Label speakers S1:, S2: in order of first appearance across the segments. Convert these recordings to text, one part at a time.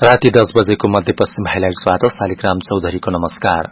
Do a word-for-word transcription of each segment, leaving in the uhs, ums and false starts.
S1: राति दस बजेको मध्यपश्चिम हाइलाइट्सबाट शालिग्राम चौधरीको नमस्कार।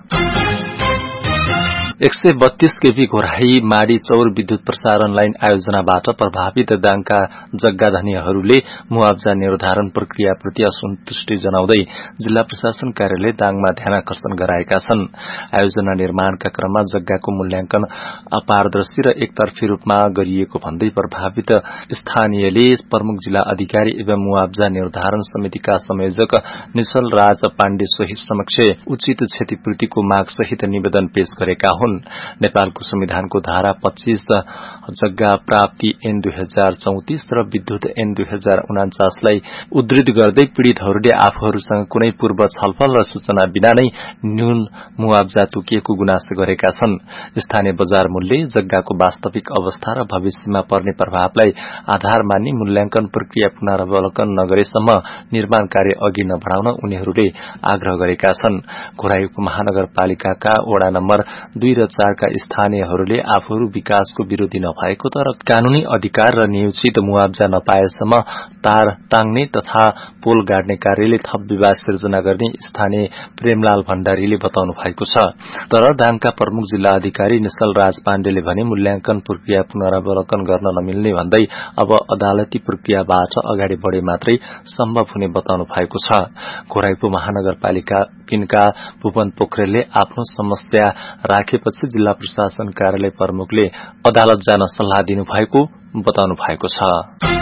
S1: एक सय बत्तीस केभी घोराही माडी चौर विद्युत प्रसारण लाइन आयोजनाबाट प्रभावित दाङका जग्गाधनीहरूले मुआवजा निर्धारण प्रक्रियाप्रति असन्तुष्टि जनाउँदै जिल्ला प्रशासन कार्यालय दाङमा ध्यानाकर्षण गराएका छन्। आयोजना निर्माणका क्रममा जग्गाको मूल्याङ्कन अपारदर्शी र एकतर्फी रूपमा गरिएको भन्दै प्रभावित स्थानीयले प्रमुख जिल्ला अधिकारी एवं मुआवजा निर्धारण समितिका संयोजक निश्चल राज पाण्डे सहित समक्ष उचित क्षतिपूर्तिको माग सहित निवेदन पेश गरेका हुन्। नेपालको संविधानको धारा पच्चीस जग्गा प्राप्ति ऐन दुई हजार चौतिस र विद्युत ऐन दुई हजार उनाचासलाई उद्धृत गर्दै पीड़ितहरूले आफूहरूसँग कुनै पूर्व छलफल र सूचना बिना नै न्यून मुआवजा तोकिएको गुनासो गरेका छन्। स्थानीय बजार मूल्य, जग्गाको वास्तविक अवस्था र भविष्यमा पर्ने प्रभावलाई आधार मानी मूल्याङ्कन प्रक्रिया पुनरावलोकन नगरेसम्म निर्माण कार्य अघि नबढाउन उनीहरूले आग्रह गरेका छन्। घोराही उपमहानगरपालिकाका वडा नम्बर दुई र चारका स्थानीयहरूले आफूहरू विकासको विरोधी नभएको तर कानूनी अधिकार र नियोजित मुआवजा नपाएसम्म तार टाङ्ने तथा पोल गाड्ने कार्यले थप विवाद सिर्जना गर्ने स्थानीय प्रेमलाल भण्डारीले बताउनु भएको छ। तर दाङका प्रमुख जिल्ला अधिकारी निश्चल राज पाण्डेले भने मूल्याङ्कन प्रक्रिया पुनरावलोकन गर्न नमिल्ने भन्दै अब अदालती प्रक्रियाबाट अगाडि बढ़े मात्रै सम्भव हुने बताउनु भएको छ। घोराही उपमहानगरपालिका तीनका भुवन पोखरेलले आफ्नो समस्या राखेपछि जिल्ला प्रशासन कार्यालय प्रमुखले अदालत जान सल्लाह दिनुभएको बताउनु भएको छ।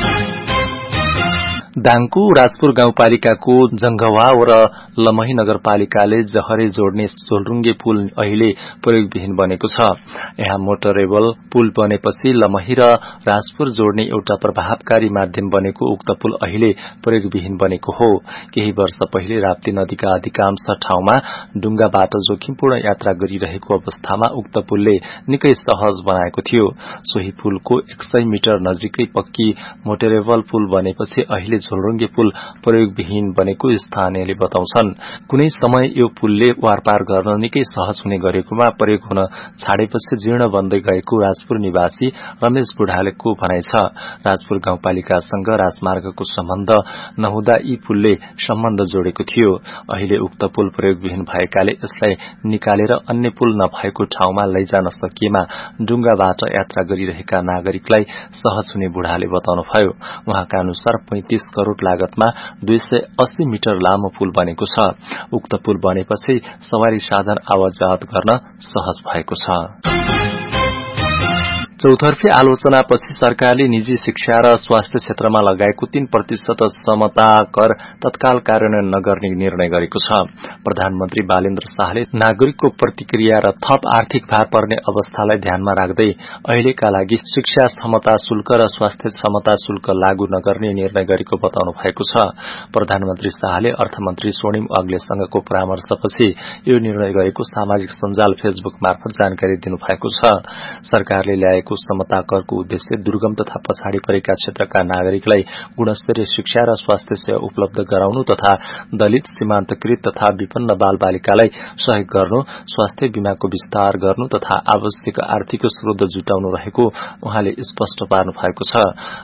S1: दाङको राजपुर गाउँपालिकाको जंघवा र लमही नगरपालिकाले जहरे जोड्ने झोलरुङ्गे पुल अहिले प्रयोगविहीन बनेको छ। यहाँ मोटरेबल पुल बनेपछि लमही र राजपुर जोड्ने एउटा प्रभावकारी माध्यम बनेको उक्त पुल अहिले प्रयोगविहीन बनेको हो। केही वर्ष पहिले राप्ती नदीका अधिकांश ठाउँमा डुंगाबाट जोखिमपूर्ण यात्रा गरिरहेको अवस्थामा उक्त पुलले निकै सहज बनाएको थियो। सोही पुलको एक सय मिटर नजिकै पक्की मोटरेबल पुल बनेपछि अहिले झोलरुङ्गे पुल प्रयोगविहीन बनेको स्थानीयले बताउँछन्। कुनै समय यो पुलले वारपार गर्न निकै सहज हुने गरेकोमा प्रयोग हुन छाडेपछि जीर्ण बन्दै गएको राजपुर निवासी रमेश बुढालेको भनाइ छ। राजपुर गाउँपालिकासँग राजमार्गको सम्बन्ध नहुँदा यी पुलले सम्बन्ध जोडेको थियो। अहिले उक्त पुल प्रयोगविहीन भएकाले यसलाई निकालेर अन्य पुल नभएको ठाउँमा लैजान सकिएमा डुंगाबाट यात्रा गरिरहेका नागरिकलाई सहज हुने बुढाले बताउनुभयो। उहाँका अनुसार पैंतीस करोड़ लागतमा दुई सय अस्सी मिटर लामो पुल बनेको छ। उक्त पुल बनेपछि सवारी साधन आवाजात गर्न सहज भएको छ। चौतर्फी आलोचनापछि सरकारले निजी शिक्षा र स्वास्थ्य क्षेत्रमा लगाएको तीन प्रतिशत समता कर तत्काल कार्यान्वयन नगर्ने निर्णय गरेको छ। प्रधानमन्त्री बालेन्द्र शाहले नागरिकको प्रतिक्रिया र थप आर्थिक भार पर्ने अवस्थालाई ध्यानमा राख्दै अहिलेका लागि शिक्षा क्षमता शुल्क र स्वास्थ्य क्षमता शुल्क लागू नगर्ने निर्णय गरेको बताउनु भएको छ। प्रधानमन्त्री शाहले अर्थमन्त्री स्वर्णिम अग्लेसँगको परामर्शपछि यो निर्णय गरेको सामाजिक सञ्जाल फेसबुक मार्फत जानकारी दिनुभएको छ। सरकारले ल्याएको समता करको उद्देश्य दुर्गम तथा पछाडि परेका क्षेत्रका नागरिकलाई गुणस्तरीय शिक्षा र स्वास्थ्य सेवा उपलब्ध गराउनु तथा दलित, सीमान्तकृत तथा विपन्न बाल बालिकालाई सहयोग गर्नु, स्वास्थ्य बीमाको विस्तार गर्नु तथा आवश्यक आर्थिक स्रोत जुटाउनु रहेको उहाँले स्पष्ट पार्नु भएको छ।